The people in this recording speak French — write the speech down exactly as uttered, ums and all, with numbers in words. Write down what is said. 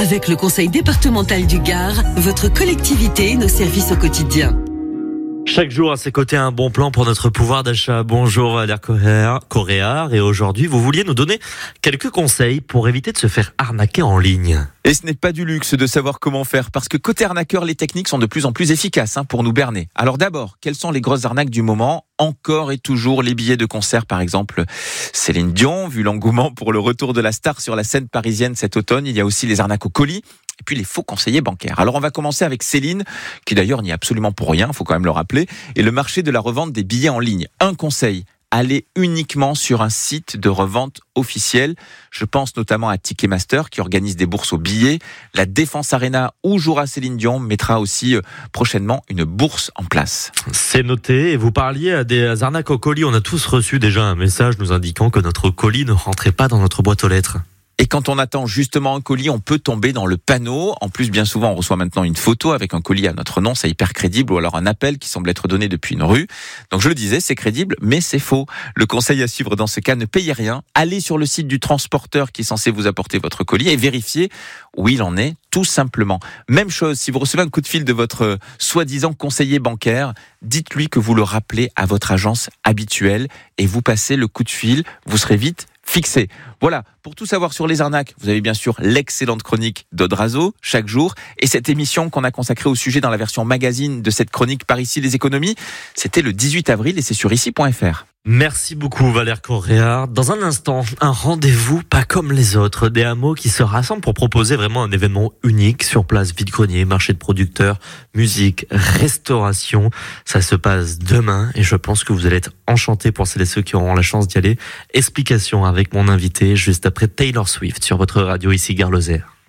Avec le conseil départemental du Gard, votre collectivité et nos services au quotidien. Chaque jour à ses côtés, un bon plan pour notre pouvoir d'achat. Bonjour Valère Coréard, et aujourd'hui vous vouliez nous donner quelques conseils pour éviter de se faire arnaquer en ligne. Et ce n'est pas du luxe de savoir comment faire, parce que côté arnaqueur, les techniques sont de plus en plus efficaces hein, pour nous berner. Alors d'abord, quelles sont les grosses arnaques du moment ? Encore et toujours les billets de concert, par exemple Céline Dion, vu l'engouement pour le retour de la star sur la scène parisienne cet automne. Il y a aussi les arnaques au colis, et puis les faux conseillers bancaires. Alors on va commencer avec Céline, qui d'ailleurs n'y est absolument pour rien, il faut quand même le rappeler, et le marché de la revente des billets en ligne. Un conseil, allez uniquement sur un site de revente officiel. Je pense notamment à Ticketmaster qui organise des bourses aux billets. La Défense Arena où jouera Céline Dion mettra aussi prochainement une bourse en place. C'est noté. Et vous parliez des arnaques au colis. On a tous reçu déjà un message nous indiquant que notre colis ne rentrait pas dans notre boîte aux lettres. Et quand on attend justement un colis, on peut tomber dans le panneau. En plus, bien souvent, on reçoit maintenant une photo avec un colis à notre nom, c'est hyper crédible, ou alors un appel qui semble être donné depuis une rue. Donc je le disais, c'est crédible, mais c'est faux. Le conseil à suivre dans ce cas, ne payez rien. Allez sur le site du transporteur qui est censé vous apporter votre colis et vérifiez où il en est, tout simplement. Même chose, si vous recevez un coup de fil de votre soi-disant conseiller bancaire, dites-lui que vous le rappelez à votre agence habituelle et vous passez le coup de fil, vous serez vite fixé. Voilà, pour tout savoir sur les arnaques, vous avez bien sûr l'excellente chronique d'Odrazo, chaque jour, et cette émission qu'on a consacrée au sujet dans la version magazine de cette chronique Par ici les économies, c'était le dix-huit avril et c'est sur ici point f r. Merci beaucoup Valère Coréard. Dans un instant, un rendez-vous pas comme les autres, des hameaux qui se rassemblent pour proposer vraiment un événement unique sur place, vide-grenier, marché de producteurs, musique, restauration. Ça se passe demain et je pense que vous allez être enchantés pour celles et ceux qui auront la chance d'y aller. Explication avec mon invité juste après Taylor Swift sur votre radio ici Gare Lozère.